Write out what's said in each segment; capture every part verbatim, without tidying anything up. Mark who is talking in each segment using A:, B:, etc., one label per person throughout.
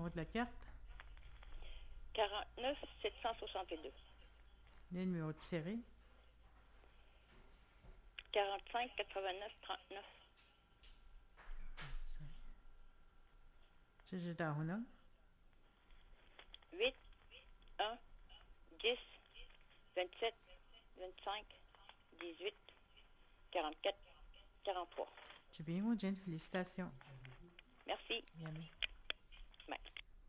A: numéro de la carte.
B: quarante-neuf sept cent soixante-deux.
A: Le numéro de série.
B: quarante-cinq quatre-vingt-neuf trente-neuf.
A: C'est Dahuna.
B: huit, un, dix, vingt-sept, vingt-cinq, dix-huit, quarante-quatre, quarante-trois.
A: C'est bien, mon Jen. Félicitations.
B: Merci.
A: Bien.
B: Bye.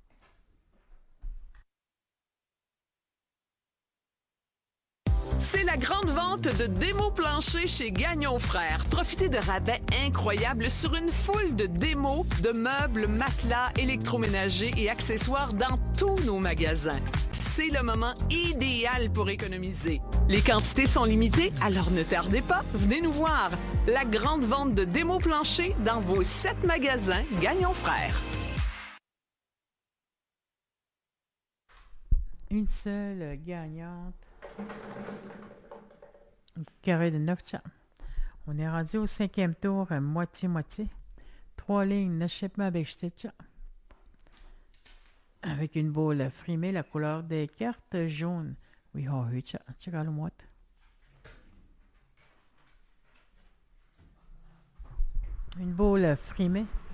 C: C'est la grande vente de démos planchers chez Gagnon Frères. Profitez de rabais incroyables sur une foule de démos de meubles, matelas, électroménagers et accessoires dans tous nos magasins. C'est le moment idéal pour économiser. Les quantités sont limitées, alors ne tardez pas, venez nous voir. La grande vente de démos planchers dans vos sept magasins Gagnon Frères.
A: Une seule gagnante. Carré de neuf cents. On est rendu au cinquième tour, euh, moitié-moitié. Trois lignes, neuf shipments avec stitch. Avec une boule frimée, la couleur des cartes jaunes. Oui, oh, oui, tcha, tcha, le moite. Une boule frimée.